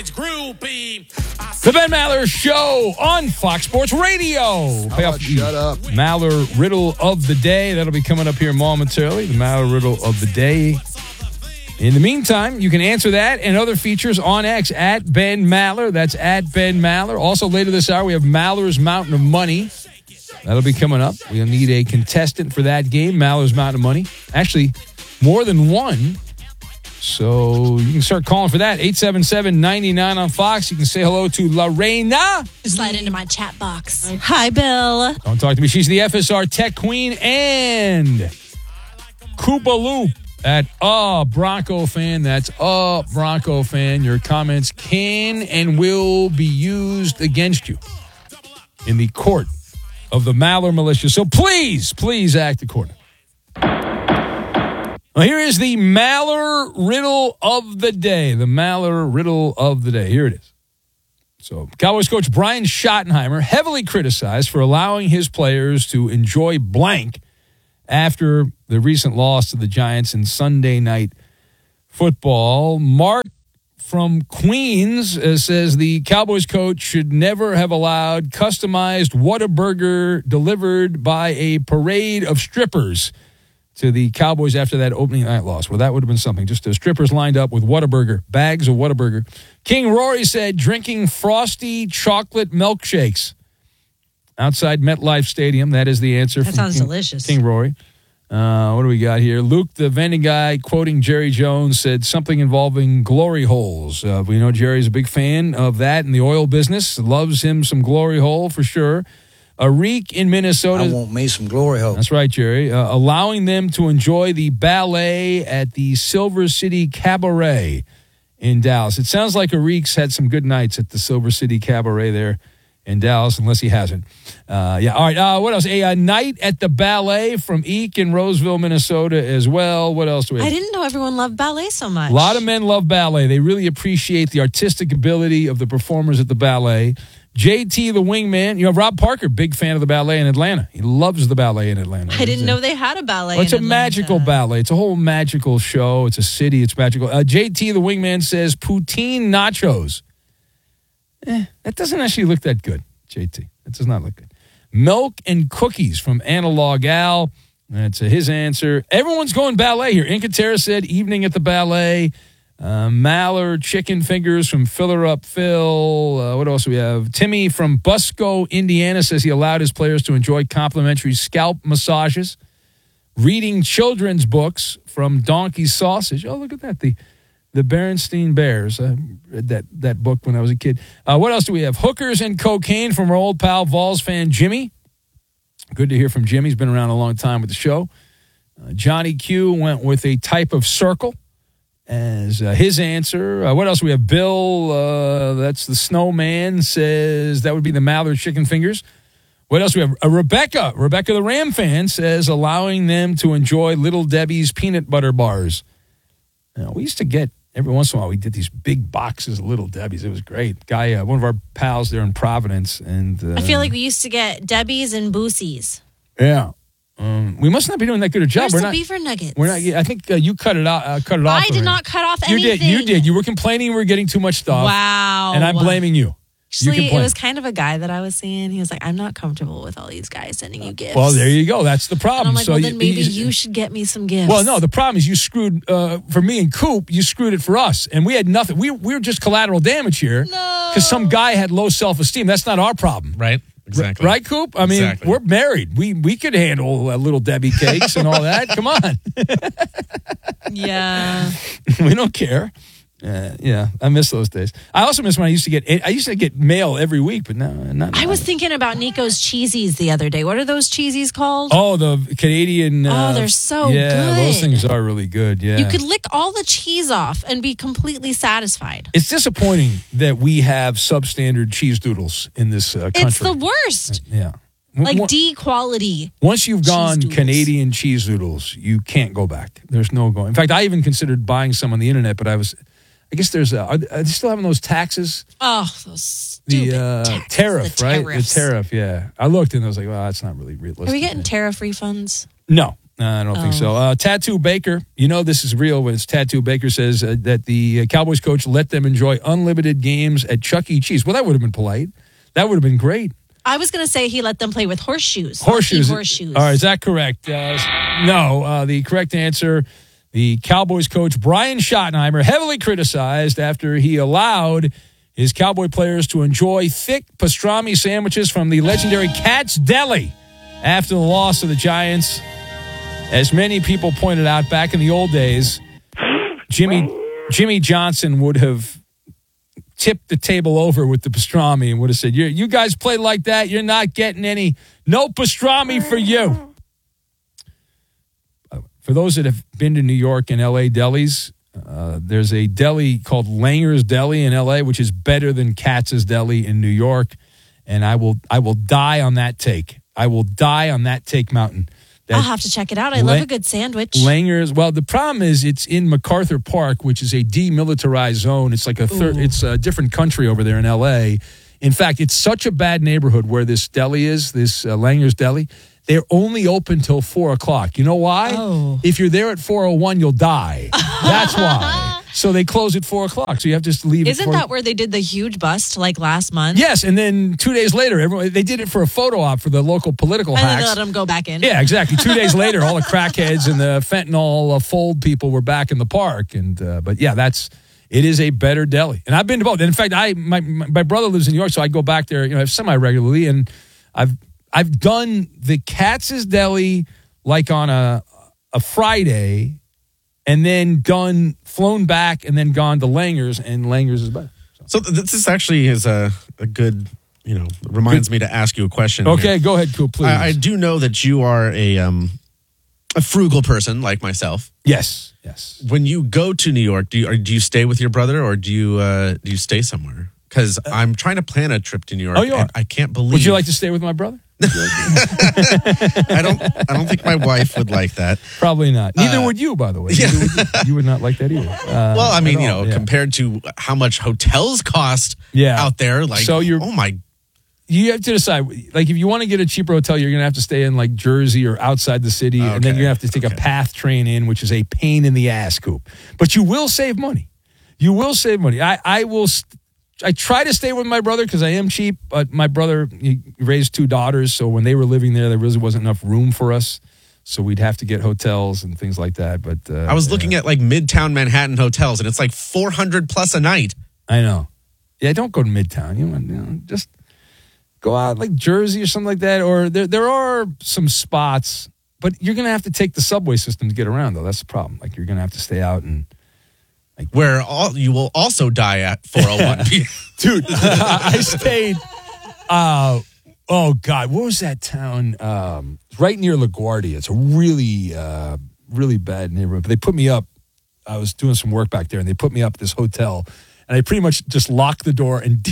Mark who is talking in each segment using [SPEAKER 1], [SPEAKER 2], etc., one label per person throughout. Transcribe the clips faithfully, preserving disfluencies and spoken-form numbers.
[SPEAKER 1] The Ben Maller Show on Fox Sports Radio. Pay off the
[SPEAKER 2] shut up.
[SPEAKER 1] Maller Riddle of the Day. That'll be coming up here momentarily. The Maller Riddle of the Day. In the meantime, you can answer that and other features on X at Ben Maller. That's at Ben Maller. Also, later this hour, we have Maller's Mountain of Money. That'll be coming up. We'll need a contestant for that game, Maller's Mountain of Money. Actually, more than one. So you can start calling for that. eight seven seven, nine nine on Fox. You can say hello to Lorena.
[SPEAKER 3] Slide into my chat box. Hi, Bill.
[SPEAKER 1] Don't talk to me. She's the F S R Tech Queen. And Koopa Loop at uh Bronco fan. That's uh Bronco fan. Your comments can and will be used against you in the court of the Maller Militia. So please, please act accordingly. Well, here is the Maller Riddle of the Day. The Maller Riddle of the Day. Here it is. So, Cowboys coach Brian Schottenheimer heavily criticized for allowing his players to enjoy blank after the recent loss to the Giants in Sunday Night Football. Mark from Queens uh, says the Cowboys coach should never have allowed customized Whataburger delivered by a parade of strippers to the Cowboys after that opening night loss. Well, that would have been something. Just the strippers lined up with Whataburger, bags of Whataburger. King Rory said drinking frosty chocolate milkshakes outside MetLife Stadium. That is the answer.
[SPEAKER 3] That sounds
[SPEAKER 1] King,
[SPEAKER 3] delicious.
[SPEAKER 1] King Rory. Uh, what do we got here? Luke, the vending guy, quoting Jerry Jones, said something involving glory holes. Uh, we know Jerry's a big fan of that in the oil business. Loves him some glory hole for sure. Arik in Minnesota.
[SPEAKER 2] I want me some glory hole.
[SPEAKER 1] That's right, Jerry. Uh, allowing them to enjoy the ballet at the Silver City Cabaret in Dallas. It sounds like Arik's had some good nights at the Silver City Cabaret there in Dallas, unless he hasn't. Uh, yeah, all right. Uh, what else? A, a night at the ballet from Eek in Roseville, Minnesota as well. What else do we have?
[SPEAKER 3] I didn't know everyone loved ballet so much.
[SPEAKER 1] A lot of men love ballet. They really appreciate the artistic ability of the performers at the ballet. J T, the wingman. You know, Rob Parker, big fan of the ballet in Atlanta. He loves the ballet in Atlanta.
[SPEAKER 3] I didn't know they had a ballet
[SPEAKER 1] well, it's
[SPEAKER 3] in
[SPEAKER 1] a
[SPEAKER 3] Atlanta.
[SPEAKER 1] magical ballet. It's a whole magical show. It's a city. It's magical. Uh, J T, the wingman, says poutine nachos. Eh, that doesn't actually look that good, J T. That does not look good. Milk and cookies from Analog Al. That's uh, his answer. Everyone's going ballet here. Incatera said evening at the ballet. Uh, Maller, chicken fingers from Filler Up Phil. Uh, what else do we have? Timmy from Busco, Indiana says he allowed his players to enjoy complimentary scalp massages. Reading children's books from Donkey Sausage. Oh, look at that. The the Berenstein Bears. I read that, that book when I was a kid. Uh, what else do we have? Hookers and cocaine from our old pal Vols fan Jimmy. Good to hear from Jimmy. He's been around a long time with the show. Uh, Johnny Q went with a type of circle as uh, his answer. Uh, what else do we have? Bill, uh, that's the snowman, says that would be the Maller chicken fingers. What else do we have? Uh, Rebecca, Rebecca the Ram fan, says allowing them to enjoy Little Debbie's peanut butter bars. You know, we used to get, every once in a while, we did these big boxes of Little Debbie's. It was great. Guy, uh, one of our pals there in Providence. and uh,
[SPEAKER 3] I feel like we used to get Debbie's and Boosie's.
[SPEAKER 1] Yeah. Um, we must not be doing that good a job.
[SPEAKER 3] Where's
[SPEAKER 1] we're
[SPEAKER 3] the
[SPEAKER 1] not,
[SPEAKER 3] beaver nuggets?
[SPEAKER 1] We're not. I think uh, you cut it out. Uh, cut it off.
[SPEAKER 3] I did not cut off
[SPEAKER 1] You
[SPEAKER 3] anything.
[SPEAKER 1] did. You did. You were complaining we were getting too much stuff.
[SPEAKER 3] Wow.
[SPEAKER 1] And I'm blaming you.
[SPEAKER 3] Actually,
[SPEAKER 1] you
[SPEAKER 3] it
[SPEAKER 1] complained.
[SPEAKER 3] was kind of a guy that I was seeing. He was like, I'm not comfortable with all these guys sending you gifts.
[SPEAKER 1] Well, there you go. That's the
[SPEAKER 3] And
[SPEAKER 1] problem.
[SPEAKER 3] I'm like,
[SPEAKER 1] so
[SPEAKER 3] well, then
[SPEAKER 1] you,
[SPEAKER 3] maybe
[SPEAKER 1] you,
[SPEAKER 3] you should get me some gifts.
[SPEAKER 1] Well, no, the problem is you screwed, uh, for me and Coop, you screwed it for us. And we had nothing. We, we were just collateral damage here.
[SPEAKER 3] No.
[SPEAKER 1] Because some guy had low self-esteem. That's not our problem.
[SPEAKER 4] Right. Exactly.
[SPEAKER 1] Right, Coop? I mean,
[SPEAKER 4] Exactly.
[SPEAKER 1] we're married. We we could handle uh, Little Debbie cakes and all that. Come on.
[SPEAKER 3] Yeah.
[SPEAKER 1] We don't care. Uh, yeah, I miss those days. I also miss when I used to get I used to get mail every week, but now not.
[SPEAKER 3] I was thinking about Nico's cheesies the other day. What are those cheesies called?
[SPEAKER 1] Oh, the Canadian. Uh,
[SPEAKER 3] Oh, they're so
[SPEAKER 1] yeah,
[SPEAKER 3] good.
[SPEAKER 1] those things are really good. Yeah,
[SPEAKER 3] You could lick all the cheese off and be completely satisfied.
[SPEAKER 1] It's disappointing that we have substandard cheese doodles in this uh, country.
[SPEAKER 3] It's the worst.
[SPEAKER 1] yeah.
[SPEAKER 3] Like
[SPEAKER 1] Once-
[SPEAKER 3] D quality.
[SPEAKER 1] Once you've gone
[SPEAKER 3] doodles.
[SPEAKER 1] Canadian cheese doodles, you can't go back. There's no going. In fact, I even considered buying some on the internet, but I was. I guess there's a, are they, are they still having those taxes?
[SPEAKER 3] Oh, those stupid
[SPEAKER 1] The uh,
[SPEAKER 3] taxes,
[SPEAKER 1] tariff,
[SPEAKER 3] the
[SPEAKER 1] right?
[SPEAKER 3] tariffs.
[SPEAKER 1] The tariff, yeah. I looked and I was like, well, that's not really realistic.
[SPEAKER 3] Are we getting tariff refunds?
[SPEAKER 1] No, No, I don't think
[SPEAKER 3] Oh.
[SPEAKER 1] so. Uh, Tattoo Baker, you know this is real when it's Tattoo Baker says uh, that the uh, Cowboys coach let them enjoy unlimited games at Chuck E. Cheese. Well, that would have been polite. That would have been great.
[SPEAKER 3] I was going to say he let them play with horseshoes.
[SPEAKER 1] Horseshoes.
[SPEAKER 3] Lucky horseshoes.
[SPEAKER 1] All right, is that correct? Uh, no, uh, the correct answer, the Cowboys coach Brian Schottenheimer, heavily criticized after he allowed his Cowboy players to enjoy thick pastrami sandwiches from the legendary Katz Deli after the loss of the Giants. As many people pointed out back in the old days, Jimmy Jimmy Johnson would have tipped the table over with the pastrami and would have said, you you guys play like that, you're not getting any, no pastrami for you. For those that have been to New York and L A delis, uh, there's a deli called Langer's Deli in L A, which is better than Katz's Deli in New York. And I will I will die on that take. I will die on that take mountain. That
[SPEAKER 3] I'll have to check it out. I
[SPEAKER 1] La-
[SPEAKER 3] love a good sandwich.
[SPEAKER 1] Langer's. Well, the problem is it's in MacArthur Park, which is a demilitarized zone. It's like a third. It's a different country over there in L A. In fact, it's such a bad neighborhood where this deli is, this uh, Langer's Deli. They're only open till four o'clock. You know why?
[SPEAKER 3] Oh.
[SPEAKER 1] If you're there at four oh one, you'll die. That's why. So they close at four o'clock. So you have to just leave.
[SPEAKER 3] Isn't
[SPEAKER 1] at four.
[SPEAKER 3] that where they did the huge bust like last month?
[SPEAKER 1] Yes, and then two days later, everyone they did it for a photo op for the local political
[SPEAKER 3] And then
[SPEAKER 1] hacks.
[SPEAKER 3] they let them go back in.
[SPEAKER 1] Yeah, exactly. Two days later, all the crackheads and the fentanyl uh, fold people were back in the park. And uh, but yeah, that's it is a better deli. And I've been to both. And in fact, I my my brother lives in New York, so I go back there, you know, semi regularly. And I've I've done the Katz's Deli like on a a Friday, and then done flown back, and then gone to Langer's, and Langer's is better.
[SPEAKER 2] So this is actually is a, a good, you know, reminds me to ask you a question.
[SPEAKER 1] Okay,
[SPEAKER 2] here.
[SPEAKER 1] go ahead, Coop, please.
[SPEAKER 2] I, I do know that you are a um, a frugal person like myself.
[SPEAKER 1] yes, yes.
[SPEAKER 2] When you go to New York, do you or do you stay with your brother or do you uh, do you stay somewhere? Because I'm trying to plan a trip to New York.
[SPEAKER 1] Oh, you are?
[SPEAKER 2] And I can't believe.
[SPEAKER 1] Would you like to stay with my brother?
[SPEAKER 2] I don't. I don't think my wife would like that.
[SPEAKER 1] Probably not. Neither
[SPEAKER 2] Uh,
[SPEAKER 1] would you, by the way.
[SPEAKER 2] yeah.
[SPEAKER 1] Neither would you. You would not like that either. Uh,
[SPEAKER 2] Well, I mean,
[SPEAKER 1] at
[SPEAKER 2] you
[SPEAKER 1] all,
[SPEAKER 2] know,
[SPEAKER 1] yeah.
[SPEAKER 2] compared to how much hotels cost
[SPEAKER 1] Yeah.
[SPEAKER 2] out there, like,
[SPEAKER 1] So you're-
[SPEAKER 2] oh my,
[SPEAKER 1] You have to decide. Like, if you want to get a cheaper hotel, you're going to have to stay in like Jersey or outside the city, and then
[SPEAKER 2] Okay.
[SPEAKER 1] you're going to have to take a
[SPEAKER 2] Okay.
[SPEAKER 1] PATH train in, which is a pain in the ass, Coop. But you will save money. You will save money. I, I will. St- I try to stay with my brother because I am cheap, but my brother he raised two daughters, so when they were living there, there really wasn't enough room for us. So we'd have to get hotels and things like that. But uh,
[SPEAKER 2] I was looking at like Midtown Manhattan hotels, and it's like four hundred plus a night.
[SPEAKER 1] I know. Yeah, don't go to Midtown. You know, you know, just go out like Jersey or something like that. Or there, there are some spots, but you're going to have to take the subway system to get around, though. That's the problem. Like, you're going to have to stay out and.
[SPEAKER 2] Where all you will also die at four oh one p.m.
[SPEAKER 1] Dude, I stayed. Uh, oh, God. What was that town? Um, right near LaGuardia. It's a really, uh, really bad neighborhood. But they put me up. I was doing some work back there, and they put me up at this hotel. And I pretty much just locked the door and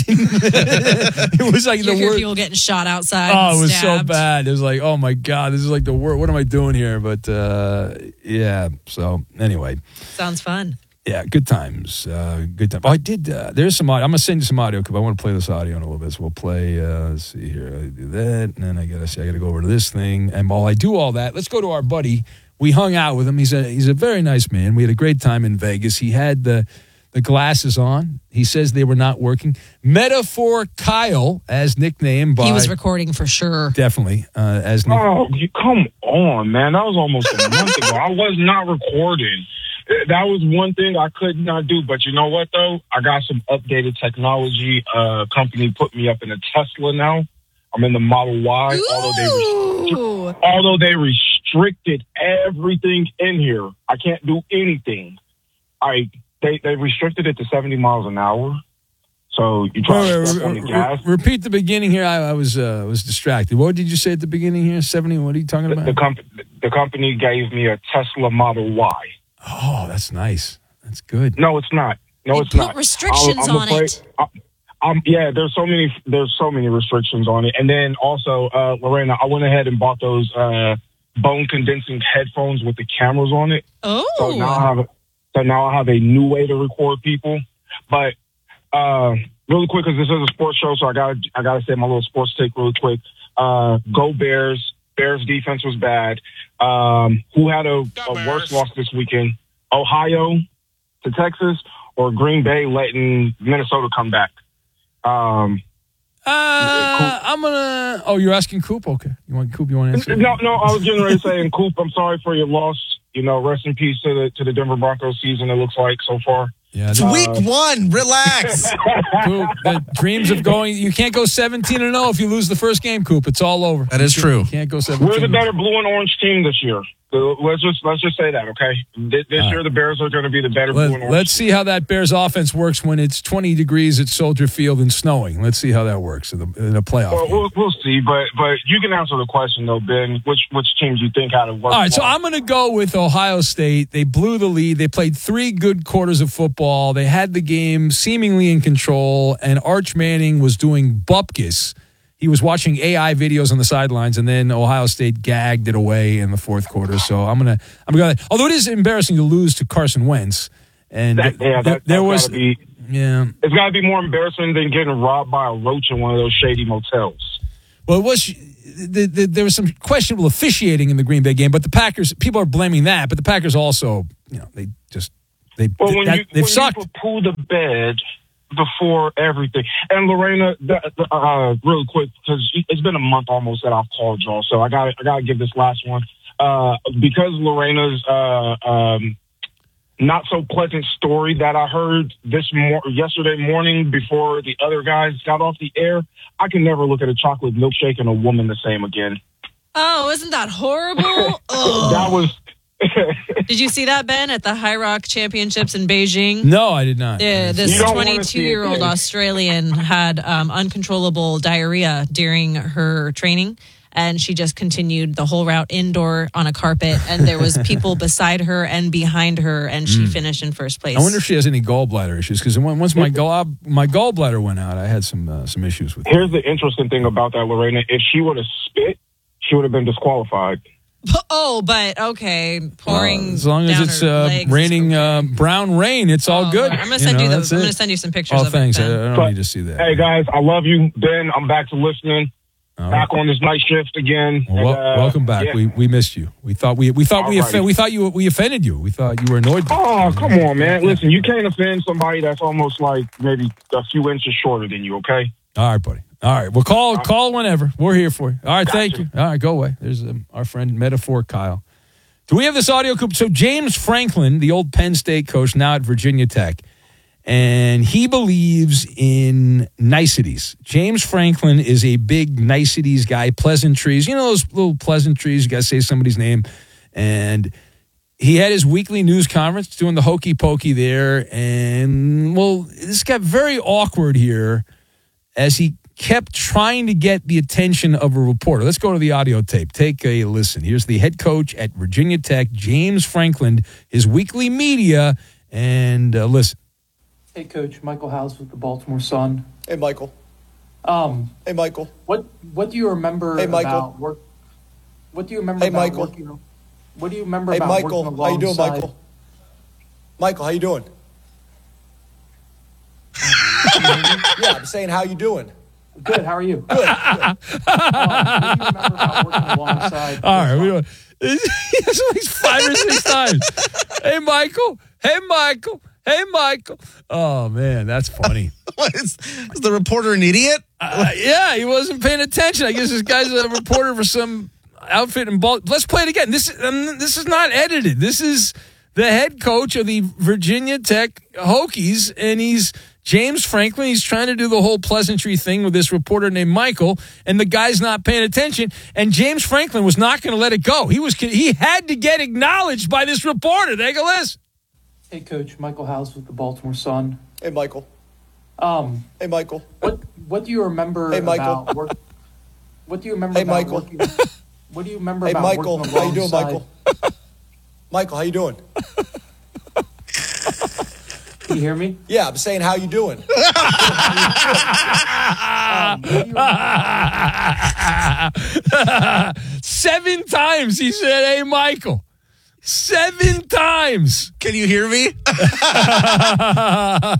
[SPEAKER 1] it was like
[SPEAKER 3] You
[SPEAKER 1] the
[SPEAKER 3] hear
[SPEAKER 1] worst.
[SPEAKER 3] people getting shot outside.
[SPEAKER 1] Oh,
[SPEAKER 3] and
[SPEAKER 1] it was so
[SPEAKER 3] stabbed.
[SPEAKER 1] bad. It was like, oh my God, this is like the worst. What am I doing here? But uh, yeah, so anyway,
[SPEAKER 3] Sounds fun.
[SPEAKER 1] yeah, good times. Uh, good time. Oh, I did. Uh, there's some audio. I'm going to send you some audio because I want to play this audio in a little bit. So we'll play, uh, let's see here. I do that. And then I got to see, I got to go over to this thing. And while I do all that, let's go to our buddy. We hung out with him. He's a, he's a very nice man. We had a great time in Vegas. He had the, the glasses on. He says they were not working. Metaphor Kyle, as nicknamed by.
[SPEAKER 3] He was recording for sure.
[SPEAKER 1] Definitely. Uh, as nick-
[SPEAKER 4] Oh, you, come on, man. That was almost a month ago. I was not recording. That was one thing I could not do. But you know what, though? I got some updated technology. Uh, company put me up in a Tesla now. I'm in the Model Y. Although they, restri-
[SPEAKER 3] Ooh.
[SPEAKER 4] although they restricted everything in here. I can't do anything. I they, they restricted it to seventy miles an hour. So you try to step on the gas.
[SPEAKER 1] Repeat the beginning here. I, I was uh, was distracted. What did you say at the beginning here? seventy? What are you talking
[SPEAKER 4] The,
[SPEAKER 1] about?
[SPEAKER 4] the, comp- the company gave me a Tesla Model Y.
[SPEAKER 1] Oh, that's nice. That's good.
[SPEAKER 4] No, it's not. No,
[SPEAKER 3] They
[SPEAKER 4] it's
[SPEAKER 3] put
[SPEAKER 4] not.
[SPEAKER 3] restrictions
[SPEAKER 4] I'm, I'm
[SPEAKER 3] on
[SPEAKER 4] afraid,
[SPEAKER 3] it.
[SPEAKER 4] I, um, yeah, there's so many. There's so many restrictions on it. And then also, uh, Lorena, I went ahead and bought those uh, bone condensing headphones with the cameras on it.
[SPEAKER 3] Oh.
[SPEAKER 4] So now I have. A, so now I have a new way to record people. But uh, really quick, because this is a sports show, so I got I got to say my little sports take really quick. Uh, go Bears! Bears defense was bad. Um, who had a, a worse loss this weekend? Ohio to Texas or Green Bay letting Minnesota come back? Um,
[SPEAKER 1] Uh, I'm gonna. Oh, you're asking Coop? Okay, you want Coop? You want to answer?
[SPEAKER 4] No, no. I was getting ready to say, and Coop, I'm sorry for your loss. You know, rest in peace to the to the Denver Broncos season. It looks like so far.
[SPEAKER 1] Yeah,
[SPEAKER 2] It's week one. Relax.
[SPEAKER 1] Coop, the dreams of going. You can't go seventeen and zero if you lose the first game, Coop. It's all over.
[SPEAKER 2] That is true.
[SPEAKER 1] You can't go seventeen.
[SPEAKER 4] We're the better blue and orange team this year. So let's just let's just say that, okay? This, this year, the Bears are going to be the better blue and
[SPEAKER 1] Let,
[SPEAKER 4] orange.
[SPEAKER 1] let's see how that Bears offense works when it's twenty degrees at Soldier Field and snowing. Let's see how that works in, the, in a playoff
[SPEAKER 4] Well,
[SPEAKER 1] game.
[SPEAKER 4] we'll, we'll see, but but you can answer the question though, Ben. Which which teams you think had to work?
[SPEAKER 1] All right, so
[SPEAKER 4] more?
[SPEAKER 1] I'm going to go with Ohio State. They blew the lead. They played three good quarters of football. They had the game seemingly in control, and Arch Manning was doing bupkis. He was watching A I videos on the sidelines, and then Ohio State gagged it away in the fourth quarter. So I'm gonna, I'm gonna. Although it is embarrassing to lose to Carson Wentz, and
[SPEAKER 4] That- yeah,
[SPEAKER 1] th-
[SPEAKER 4] that-
[SPEAKER 1] there
[SPEAKER 4] that's
[SPEAKER 1] was,
[SPEAKER 4] gotta be-
[SPEAKER 1] yeah.
[SPEAKER 4] It's got to be more embarrassing than getting robbed by a roach in one of those shady motels.
[SPEAKER 1] Well, it was. The, the, there was some questionable officiating in the Green Bay game, but the Packers. People are blaming that, but the Packers also, you know, they just they
[SPEAKER 4] Well, when
[SPEAKER 1] that,
[SPEAKER 4] you
[SPEAKER 1] they've
[SPEAKER 4] when
[SPEAKER 1] sucked.
[SPEAKER 4] you poo the bed before everything, and Lorena, that, uh, really quick because it's been a month almost that I've called y'all, so I got I got to give this last one uh, because Lorena's uh, um, not so pleasant story that I heard this mor- yesterday morning before the other guys got off the air. I can never look at a chocolate milkshake and a woman the same again.
[SPEAKER 3] Oh, isn't that horrible? Oh.
[SPEAKER 4] That was.
[SPEAKER 3] Did you see that, Ben, at the High Rock Championships in Beijing?
[SPEAKER 1] No, I did not.
[SPEAKER 3] Yeah, this
[SPEAKER 4] You don't wanna see it,
[SPEAKER 3] twenty-two-year-old
[SPEAKER 4] Dave.
[SPEAKER 3] Australian had um, uncontrollable diarrhea during her training, and she just continued the whole route indoor on a carpet, and there was people beside her and behind her, and she finished in first place.
[SPEAKER 1] I wonder if she has any gallbladder issues because once my gall my gallbladder went out, I had some uh, some issues with it.
[SPEAKER 4] Here's the interesting thing about that, Lorena. If she would have spit, she would have been disqualified.
[SPEAKER 3] Oh, but okay, pouring
[SPEAKER 1] Uh, as long as
[SPEAKER 3] down
[SPEAKER 1] it's
[SPEAKER 3] her
[SPEAKER 1] uh,
[SPEAKER 3] legs is
[SPEAKER 1] raining
[SPEAKER 3] okay.
[SPEAKER 1] uh, brown rain, it's all
[SPEAKER 3] Oh,
[SPEAKER 1] good.
[SPEAKER 3] I'm gonna send
[SPEAKER 1] know,
[SPEAKER 3] you, the. I'm
[SPEAKER 1] that's
[SPEAKER 3] gonna
[SPEAKER 1] it.
[SPEAKER 3] send you some pictures
[SPEAKER 1] Oh,
[SPEAKER 3] of
[SPEAKER 1] thanks.
[SPEAKER 3] it.
[SPEAKER 1] I,
[SPEAKER 3] Ben.
[SPEAKER 1] I don't
[SPEAKER 4] But,
[SPEAKER 1] need to see that.
[SPEAKER 4] Hey, guys, I love you. Ben, I'm back to listening.
[SPEAKER 1] All right.
[SPEAKER 4] Back on this night shift again.
[SPEAKER 1] Well,
[SPEAKER 4] And,
[SPEAKER 1] wel-
[SPEAKER 4] uh,
[SPEAKER 1] welcome back.
[SPEAKER 4] yeah.
[SPEAKER 1] We we missed you. We thought we we thought we
[SPEAKER 4] All
[SPEAKER 1] offen-
[SPEAKER 4] righty.
[SPEAKER 1] we thought you we offended you. We thought you were annoyed.
[SPEAKER 4] Oh, come on, man. Listen, you can't offend somebody that's almost like maybe a few inches shorter than you, okay?
[SPEAKER 1] All right, buddy. All right. Well, call call whenever. We're here for you. All right.
[SPEAKER 4] Gotcha.
[SPEAKER 1] Thank you. All right. Go away. There's um, our friend Metaphor Kyle. Do we have this audio clip? So James Franklin, the old Penn State coach, now at Virginia Tech, and he believes in niceties. James Franklin is a big niceties guy, pleasantries. You know those little pleasantries, you got to say somebody's name. And he had his weekly news conference doing the hokey pokey there. And, well, this got very awkward here as he kept trying to get the attention of a reporter. Let's go to the audio tape. Take a listen. Here's the head coach at Virginia Tech, James Franklin, his weekly media, and uh, listen.
[SPEAKER 5] Hey, Coach. Michael House with the Baltimore Sun.
[SPEAKER 6] Hey, Michael.
[SPEAKER 5] Um,
[SPEAKER 6] Hey, Michael.
[SPEAKER 5] what what do you remember
[SPEAKER 6] Hey, Michael.
[SPEAKER 5] about work? What do you remember
[SPEAKER 6] Hey,
[SPEAKER 5] about
[SPEAKER 6] Michael.
[SPEAKER 5] working? What do you remember
[SPEAKER 6] Hey,
[SPEAKER 5] about
[SPEAKER 6] Michael.
[SPEAKER 5] working
[SPEAKER 6] How you doing,
[SPEAKER 5] alongside-
[SPEAKER 6] Michael? Michael, how you doing? Yeah, I'm saying how you doing.
[SPEAKER 5] Good. How are you?
[SPEAKER 6] Good.
[SPEAKER 5] Um, what do you remember about working alongside?
[SPEAKER 1] All right. We don't, he has it like five or six times. Hey, Michael. Hey, Michael. Hey, Michael. Oh, man, that's funny.
[SPEAKER 2] What is, is the reporter an idiot?
[SPEAKER 1] Uh, yeah, he wasn't paying attention. I guess this guy's a reporter for some outfit in Baltimore. Let's play it again. This, um, this is not edited. This is the head coach of the Virginia Tech Hokies, and he's James Franklin. He's trying to do the whole pleasantry thing with this reporter named Michael, and the guy's not paying attention. And James Franklin was not going to let it go. He was he had to get acknowledged by this reporter. Take a listen.
[SPEAKER 5] Hey, Coach. Michael House with the Baltimore Sun.
[SPEAKER 6] Hey, Michael.
[SPEAKER 5] Um,
[SPEAKER 6] Hey, Michael.
[SPEAKER 5] what what do you remember
[SPEAKER 6] Hey, Michael.
[SPEAKER 5] about work? What do you remember
[SPEAKER 6] Hey,
[SPEAKER 5] about
[SPEAKER 6] Michael.
[SPEAKER 5] working? What do you remember
[SPEAKER 6] Hey,
[SPEAKER 5] about
[SPEAKER 6] Michael.
[SPEAKER 5] working
[SPEAKER 6] How you doing,
[SPEAKER 5] alongside-
[SPEAKER 6] Michael? Michael, how you doing?
[SPEAKER 5] Can you hear me?
[SPEAKER 6] Yeah, I'm saying how you doing.
[SPEAKER 5] Um, what do you remember-
[SPEAKER 1] Seven times he said, "Hey, Michael." Seven times.
[SPEAKER 2] Can you hear me?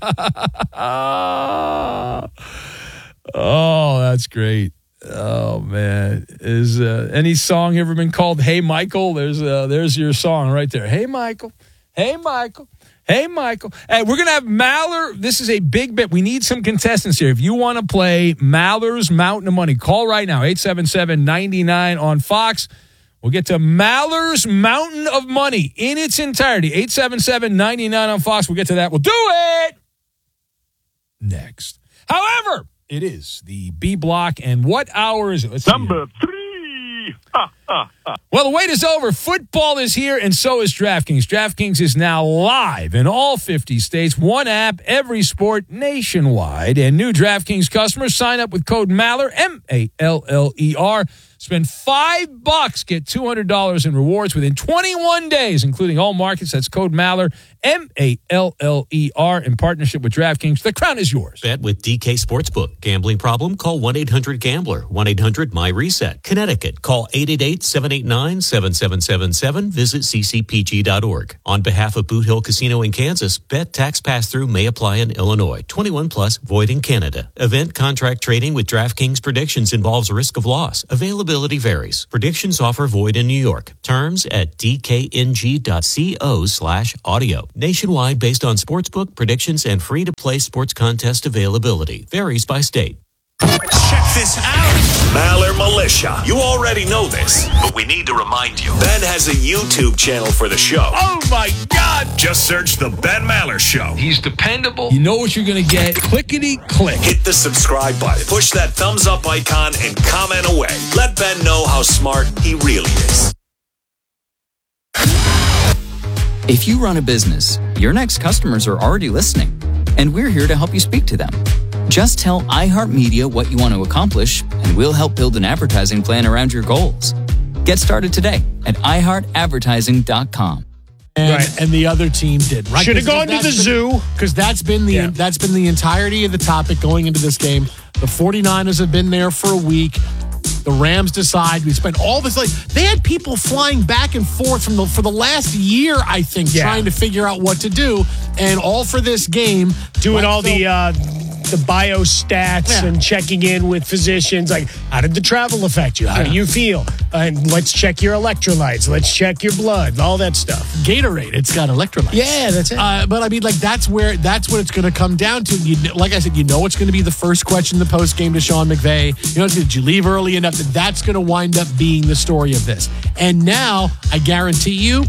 [SPEAKER 1] Oh, that's great. Oh, man. man. Is uh, any song ever been called Hey Michael? There's uh, there's your song right there. Hey Michael. Hey Michael. Hey Michael. Hey, we're going to have Maller. This is a big bet. We need some contestants here. If you want to play Maller's Mountain of Money, call right now. eight seven seven, nine nine on Fox. We'll get to Maller's Mountain of Money in its entirety. eight seven seven, nine nine on Fox. We'll get to that. We'll do it next. However, it is the B block, and what hour is it? Let's
[SPEAKER 7] Number
[SPEAKER 1] see.
[SPEAKER 7] three.
[SPEAKER 1] Well, the wait is over. Football is here, and so is DraftKings. DraftKings is now live in all fifty states. One app, every sport, nationwide. And new DraftKings customers sign up with code Maller, M A L L E R. Spend five bucks, get two hundred dollars in rewards within twenty-one days, including all markets. That's code Maller, M A L L E R, in partnership with DraftKings. The crown is yours.
[SPEAKER 8] Bet with D K Sportsbook. Gambling problem? Call one eight hundred gambler. one eight hundred M Y reset. Connecticut. Call eight eight eight, seven eight nine, seven seven seven seven. Visit c c p g dot org. On behalf of Boot Hill Casino in Kansas, bet tax pass-through may apply in Illinois. twenty-one plus, void in Canada. Event contract trading with DraftKings predictions involves risk of loss. Availability varies. Predictions offer void in New York. Terms at d k n g dot co slash audio. Nationwide based on sportsbook predictions and free-to-play sports contest availability. Varies by state.
[SPEAKER 9] Check this out. Maller Militia. You already know this, but we need to remind you. Ben has a YouTube channel for the show.
[SPEAKER 1] Oh, my God.
[SPEAKER 9] Just search The Ben Maller Show.
[SPEAKER 1] He's dependable. You know what you're going to get. Clickety-click.
[SPEAKER 9] Hit the subscribe button. Push that thumbs up icon and comment away. Let Ben know how smart he really is.
[SPEAKER 10] If you run a business, your next customers are already listening, and we're here to help you speak to them. Just tell iHeartMedia what you want to accomplish, and we'll help build an advertising plan around your goals. Get started today at i heart advertising dot com.
[SPEAKER 11] And, right. and the other team did. Right?
[SPEAKER 12] Should have gone to the
[SPEAKER 11] been,
[SPEAKER 12] zoo.
[SPEAKER 11] Because that's been the
[SPEAKER 12] yeah.
[SPEAKER 11] that's been the entirety of the topic going into this game. The 49ers have been there for a week. The Rams decide. We spent all this, like, they had people flying back and forth from the for the last year, I think, yeah. trying to figure out what to do. And all for this game.
[SPEAKER 12] Doing
[SPEAKER 11] like,
[SPEAKER 12] all
[SPEAKER 11] so,
[SPEAKER 12] the uh, the biostats yeah. and checking in with physicians. Like, how did the travel affect you? How yeah. do you feel? And let's check your electrolytes. Let's check your blood. All that stuff.
[SPEAKER 11] Gatorade. It's got electrolytes.
[SPEAKER 12] Yeah, that's it.
[SPEAKER 11] Uh, but I mean, like, that's where that's what it's going to come down to. You, like I said, you know, it's going to be the first question in the post game to Sean McVay. You know, did you leave early enough? That that's going to wind up being the story of this. And now, I guarantee you,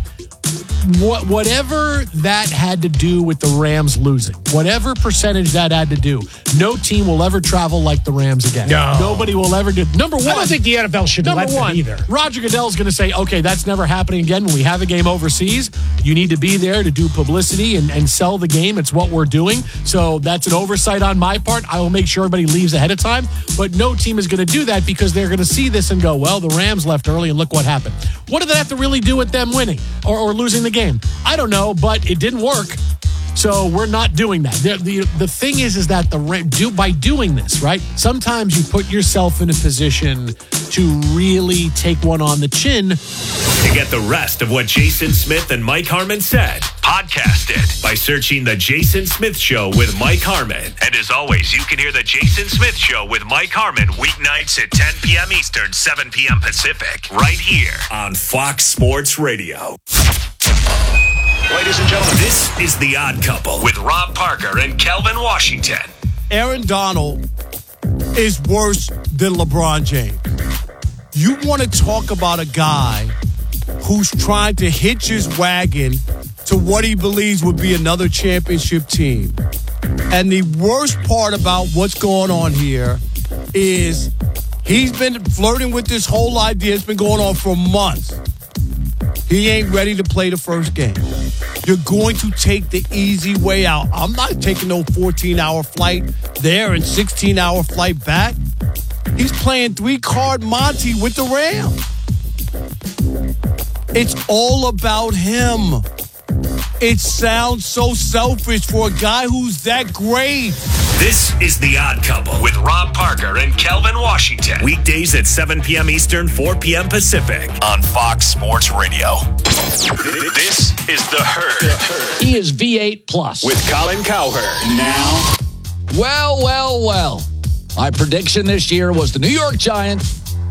[SPEAKER 11] what, whatever that had to do with the Rams losing, whatever percentage that had to do, no team will ever travel like the Rams again.
[SPEAKER 12] No.
[SPEAKER 11] Nobody will ever do. Number one,
[SPEAKER 12] I don't think the N F L should
[SPEAKER 11] number
[SPEAKER 12] let
[SPEAKER 11] one,
[SPEAKER 12] them either.
[SPEAKER 11] Roger Goodell's going to say, okay, that's never happening again. When we have a game overseas, you need to be there to do publicity and, and sell the game. It's what we're doing. So that's an oversight on my part. I will make sure everybody leaves ahead of time. But no team is going to do that because they're going to see this and go, well, the Rams left early and look what happened. What do they have to really do with them winning or, or losing the game? I don't know, but it didn't work. So we're not doing that. The, the, the thing is, is that the do by doing this, right? Sometimes you put yourself in a position to really take one on the chin.
[SPEAKER 9] To get the rest of what Jason Smith and Mike Harmon said, podcast it by searching The Jason Smith Show with Mike Harmon. And as always, you can hear The Jason Smith Show with Mike Harmon weeknights at ten p.m. Eastern, seven p.m. Pacific, right here on Fox Sports Radio. Ladies and gentlemen, this is The Odd Couple with Rob Parker and Kelvin Washington.
[SPEAKER 13] Aaron Donald is worse than LeBron James. You want to talk about a guy who's trying to hitch his wagon to what he believes would be another championship team. And the worst part about what's going on here is he's been flirting with this whole idea. It's been going on for months. He ain't ready to play the first game. You're going to take the easy way out. I'm not taking no fourteen-hour flight there and sixteen-hour flight back. He's playing three-card Monty with the Rams. It's all about him. It sounds so selfish for a guy who's that great.
[SPEAKER 9] This is The Odd Couple with Rob Parker and Kelvin Washington. Weekdays at seven p.m. Eastern, four p.m. Pacific on Fox Sports Radio. This is The Herd.
[SPEAKER 12] He is V eight plus.
[SPEAKER 9] With Colin Cowherd.
[SPEAKER 14] Now, well, well, well. My prediction this year was the New York Giants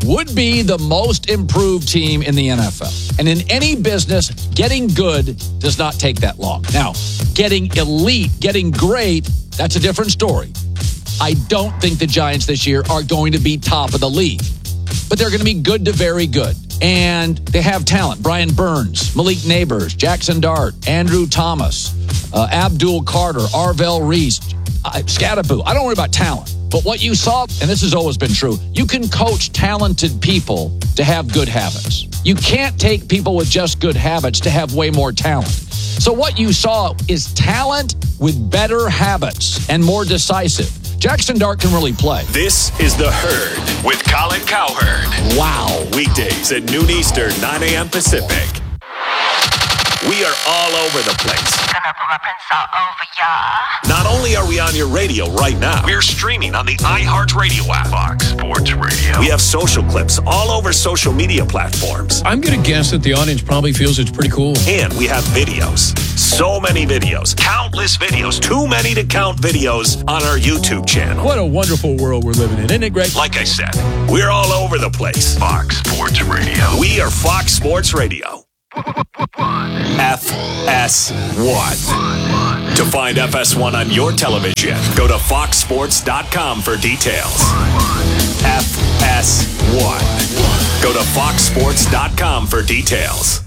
[SPEAKER 7] would be the most improved team in the N F L. And in any business, getting good does not take that long. Now, getting elite, getting great, that's a different story. I don't think the Giants this year are going to be top of the league, but they're going to be good to very good. And they have talent. Brian Burns, Malik Neighbors, Jackson Dart, Andrew Thomas, uh, Abdul Carter, Arvell Reese, uh, Scadaboo. I don't worry about talent. But what you saw, and this has always been true, you can coach talented people to have good habits. You can't take people with just good habits to have way more talent. So what you saw is talent with better habits and more decisive. Jackson Dart can really play.
[SPEAKER 9] This is The Herd with Colin Cowherd.
[SPEAKER 7] Wow.
[SPEAKER 9] Weekdays at noon Eastern, nine a.m. Pacific. We are all over the place.
[SPEAKER 14] Gonna put my prints all over ya.
[SPEAKER 9] Not only are we on your radio right now, we're streaming on the iHeartRadio app.
[SPEAKER 14] Fox Sports Radio.
[SPEAKER 9] We have social clips all over social media platforms.
[SPEAKER 15] I'm going to guess that the audience probably feels it's pretty cool.
[SPEAKER 9] And we have videos. So many videos. Countless videos. Too many to count videos on our YouTube channel.
[SPEAKER 1] What a wonderful world we're living in, isn't it, Greg?
[SPEAKER 9] Like I said, we're all over the place.
[SPEAKER 14] Fox Sports Radio.
[SPEAKER 9] We are Fox Sports Radio. F S one. To find F S one on your television, go to fox sports dot com for details. F S one. Go to fox sports dot com for details.